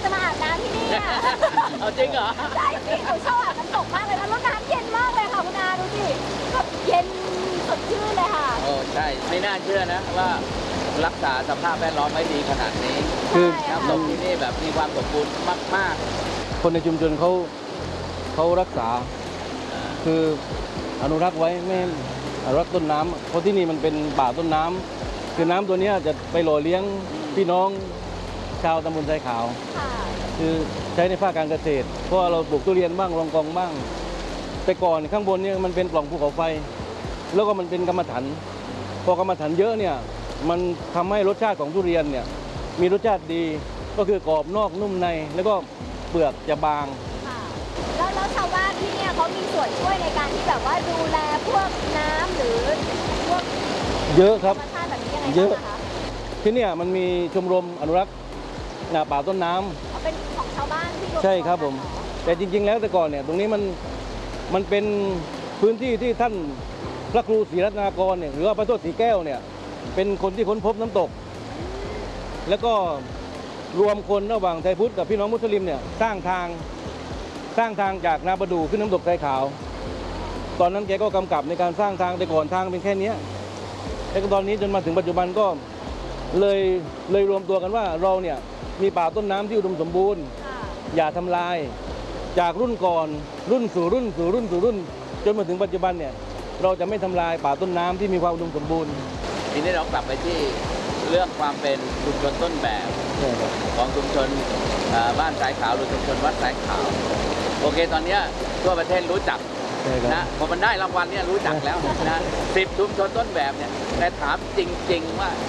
จะมาอาบน้ำที่นี่อ่ะเอาจริงเหรอใช่สิหนูชอบอาบน้ำตกมากเลยนะแล้วน้ำเย็นมากเลยค่ะคุณอาดูสิแบบเย็นสดชื่นเลยค่ะโอ้ใช่ไม่น่าเชื่อนะว่ารักษาสภาพแวดล้อมไว้ดีขนาดนี้คือใช่น้ำตกที่นี่แบบมีความสมบูรณ์มากคนในชุมชนเขารักษาๆคืออนุรักษ์ไว้ไม่อนุรักษ์ต้นน้ำเพราะที่นี่มันเป็นป่าต้นน้ำคือน้ำตัวเนี้ยจะไปหล่อเลี้ยงพี่น้องชาวตำบลทรายขาวค่ะคือใช้ในภาคการเกษตร เพราะว่าเราปลูกทุเรียนบ้างรองกองบ้าง แต่ก่อนข้างบนเนี่ยมันเป็นปล่องภูเขาไฟ แล้วก็มันเป็นกรรมฐานพอกรรมฐานเยอะเนี่ยมันทำให้รสชาติของทุเรียนเนี่ยมีรสชาติดีก็คือกรอบนอกนุ่มใน แล้วก็เปลือกจะบางค่ะแล้วชาวบ้านที่เนี่ยเขามีส่วนช่วยในการที่แบบว่าดูแลพวกน้ำหรือพวกเยอะคธรรับรมชาติแบบนี้ยังไงเยบ้างอะนะคะที่เนี่ยมันมีชมรมอนุรักษ์ป่าต้นน้ำเอาเป็นของชาวบ้านที่วใช่ครับผมตัวกันเหอแต่จริง ๆ แล้วแต่ก่อนเนี่ยตรงนี้มันเป็นพื้นที่ที่ท่านพระครูศรีรัตนากรเนี่ยหรือว่าพระโทษศรีแก้วเนี่ยเป็นคนที่ค้นพบน้ำตก แล้วก็รวมคนระหว่างไทยพุทธกับพี่น้องมุสลิมเนี่ยสร้างทางจากนาประดูขึ้นน้ำตกไทรขาว ตอนนั้นแกก็กำกับในการสร้างทางแต่ก่อนทางเป็นแค่เนี้ยแล้วก็ตอนนี้จนมาถึงปัจจุบันก็เลยรวมตัวกันว่าเราเนี่ยมีป่าต้นน้ำที่อุดมสมบูรณ์ค่ะอย่าทำลายจากรุ่นก่อนรุ่นสู่รุ่นสู่รุ่นสู่รุ่น จนมาถึงปัจจุบันเนี่ยเราจะไม่ทำลายป่าต้นน้ำที่มีความอุดมสมบูรณ์ทีนี้เรากลับไปที่เรื่องความเป็นชุมชนต้นแบบของชุมชนบ้านสายขาวหรือชุมชนวัดสายขาว โอเคตอนเนี้ยทั่วประเทศรู้จักใช่ครับนะพอมันได้รางวัลเนี่ยรู้จักแล้วนะ10 ชุมชนต้นแบบเนี่ยแต่ถามจริง ๆ ว่า